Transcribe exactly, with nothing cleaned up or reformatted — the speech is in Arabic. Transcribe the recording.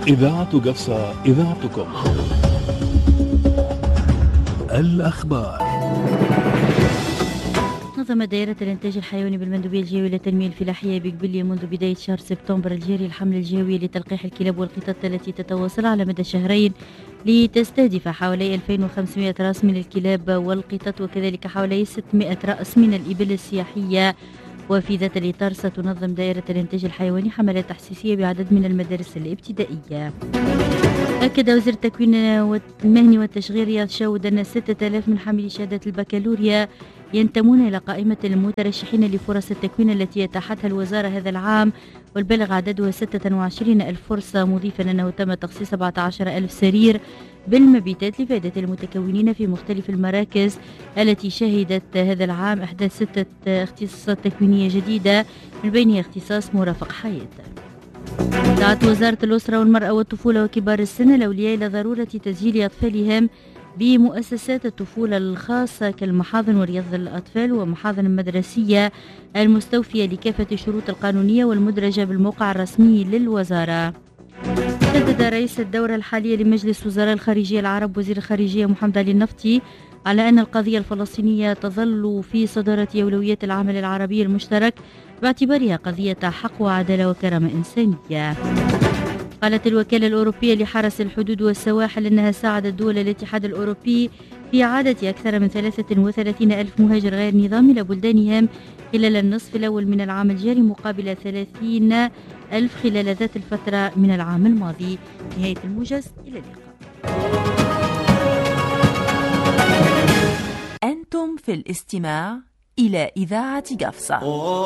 إذاعة قفصة، إذاعتكم. الأخبار. نظمت دائرة الإنتاج الحيواني بالمندوبية الجوية للتنمية الفلاحية بقبلية منذ بداية شهر سبتمبر الجاري الحملة الجوية لتلقيح الكلاب والقطط التي تتواصل على مدى شهرين لتستهدف حوالي ألفين وخمسمائة رأس من الكلاب والقطط وكذلك حوالي ستمائة رأس من الإبل السياحية. وفي ذات الإطار ستنظم دائرة الإنتاج الحيواني حملات تحسيسية بعدد من المدارس الابتدائية. أكد وزير التكوين المهني والتشغيل رياض شاود أن ستة آلاف من حاملي شهادة البكالوريا ينتمون إلى قائمة المترشحين لفرص التكوين التي أتاحتها الوزارة هذا العام، والبلغ عددها ستة وعشرين ألف فرصة، مضيفا أنه تم تخصيص سبعة عشر ألف سرير بالمبيتات لفائدة المتكونين في مختلف المراكز التي شهدت هذا العام إحداث ستة اختصاصات تكوينية جديدة، من بينها اختصاص مرافق حياة. دعت وزارة الأسرة والمرأة والطفولة وكبار السن الأولياء إلى ضرورة تسجيل أطفالهم بمؤسسات الطفولة الخاصة كالمحاضن ورياض الأطفال ومحاضن المدرسية المستوفية لكافة الشروط القانونية والمدرجة بالموقع الرسمي للوزارة. شدد رئيس الدورة الحالية لمجلس وزراء الخارجية العرب وزير الخارجية محمد علي النفطي على أن القضية الفلسطينية تظل في صدارة أولويات العمل العربي المشترك باعتبارها قضية حق وعدالة وكرامة إنسانية. قالت الوكالة الأوروبية لحرس الحدود والسواحل أنها ساعدت دول الاتحاد الأوروبي في إعادة أكثر من ثلاثة وثلاثين ألف مهاجر غير نظامي إلى بلدانهم خلال النصف الأول من العام الجاري مقابل ثلاثين ألف خلال ذات الفترة من العام الماضي. نهاية الموجز، إلى اللقاء. أنتم في الاستماع إلى إذاعة قفصة.